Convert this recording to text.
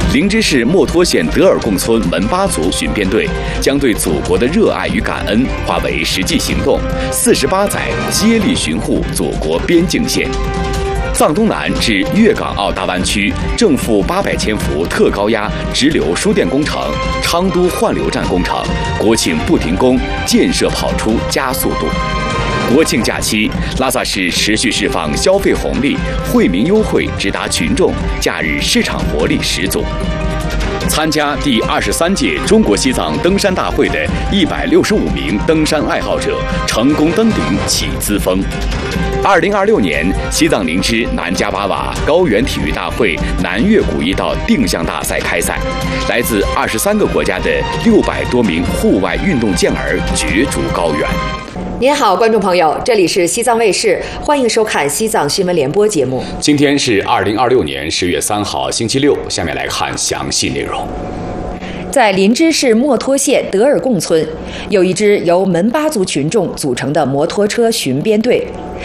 林芝市墨脱县德尔贡村门巴族巡边队将对祖国的热爱与感恩化为实际行动，48载接力巡护祖国边境线。藏东南至粤港澳大湾区正负800千伏特高压直流输电工程、昌都换流站工程，国庆不停工，建设跑出加速度。国庆假期，拉萨市持续释放消费红利，惠民优惠直达群众，假日市场活力十足。参加第23届中国西藏登山大会的165名登山爱好者成功登顶起姿峰。2026年西藏林芝南迦巴瓦高原体育大会南越古一道定向大赛开赛，来自23个国家的600多名户外运动健儿角逐高原。 您好，观众朋友，这里是西藏卫视，欢迎收看西藏新闻联播节目。 今天是2026年10月3号，星期六。下面来看详细内容。 在林芝市墨脱县德尔贡村，有一支由门巴族群众组成的摩托车巡边队。